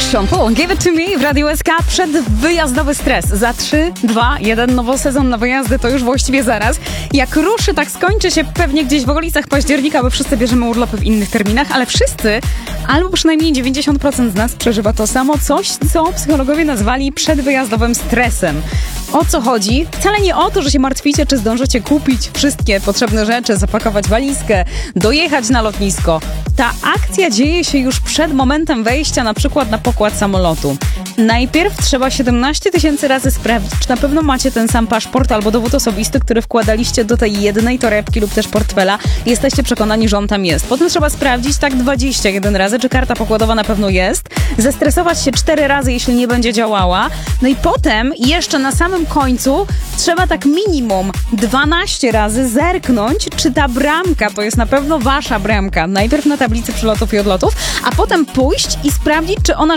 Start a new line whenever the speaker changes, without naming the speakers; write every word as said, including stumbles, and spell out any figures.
Sean Paul, Give It To Me w Radiu S K. Przedwyjazdowy stres. Za trzy, dwa, jeden, nowy sezon na wyjazdy to już właściwie zaraz. Jak ruszy, tak skończy się pewnie gdzieś w okolicach października, bo wszyscy bierzemy urlopy w innych terminach, ale wszyscy, albo przynajmniej dziewięćdziesiąt procent z nas przeżywa to samo, coś, co psychologowie nazwali przedwyjazdowym stresem. O co chodzi? Wcale nie o to, że się martwicie, czy zdążycie kupić wszystkie potrzebne rzeczy, zapakować walizkę, dojechać na lotnisko. Ta akcja dzieje się już przed momentem wejścia na przykład na pokład samolotu. Najpierw trzeba siedemnaście tysięcy razy sprawdzić, czy na pewno macie ten sam paszport albo dowód osobisty, który wkładaliście do tej jednej torebki lub też portfela i jesteście przekonani, że on tam jest. Potem trzeba sprawdzić tak dwadzieścia jeden razy, czy karta pokładowa na pewno jest, zestresować się cztery razy, jeśli nie będzie działała. No i potem jeszcze na samym końcu trzeba tak minimum dwanaście razy zerknąć, czy ta bramka to jest na pewno wasza bramka. Najpierw na tablicy przylotów i odlotów, a potem pójść i sprawdzić, czy ona